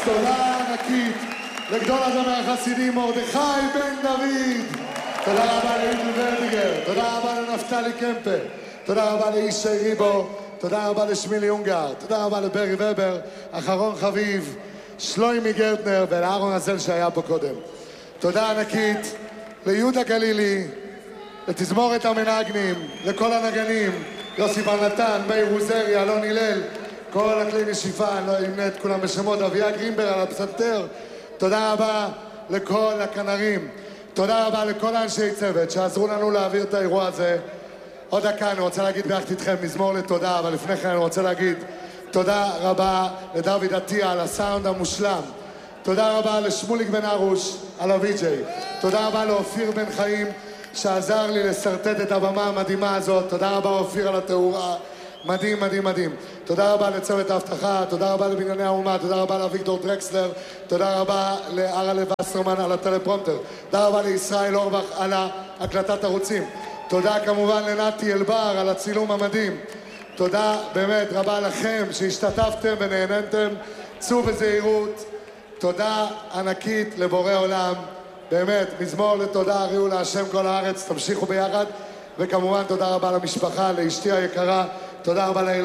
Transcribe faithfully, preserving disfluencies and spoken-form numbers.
תודה ענקית לגדול הזמר החסידי מרדכי בן דוד. תודה רבה ליהודה ורדיגר, תודה רבה לנפתלי קמפה, תודה רבה לאישי ריבו, תודה רבה לשמילי אונגר, תודה רבה לברי ובר, אחרון חביב, שלוימי גרטנר ולארון הזל שהיה פה קודם. תודה ענקית ליהודה גלילי, לתזמורת המנגנים, לכל הנגנים, יוסי בר נתן, מאיר עוזרי, אלון הלל, כל הכלי נשיפה, אני לא אמנה את כולם בשמות, אביה גרינבר על הפסנתר. תודה רבה לכל הכנרים, תודה רבה לכל האנשי צוות שעזרו לנו להעביר את האירוע הזה. עוד דקה אני רוצה להגיד ביחד איתכם מזמור לתודה, אבל לפני כן אני רוצה להגיד תודה רבה לדוד עטיה על הסאונד המושלם, תודה רבה לשמוליק בן ארוש על הווי-ג'יי, תודה רבה לאופיר בן חיים שעזר לי לסרטט את הבמה המדהימה הזאת, תודה רבה אופיר על התאורה, מדהים מדהים מדהים. תודה רבה לצוות ההבטחה, תודה רבה לבנייני האומה, תודה רבה לאביגדור דרקסלר, תודה רבה לארלה וסרמן על הטלפרומטר, תודה רבה לישראל אורבך על הקלטת ערוצים, תודה כמובן לנתי אלבר על הצילום המדהים, תודה באמת רבה לכם שהשתתפתם ונהננתם, צאו בזהירות, תודה ענקית לבורא עולם, באמת מזמור לתודה, הריעו להשם כל הארץ, תמשיכו ביחד, וכמובן תודה רבה למשפחה, לאשתי היקרה, תודה רבה לילדים.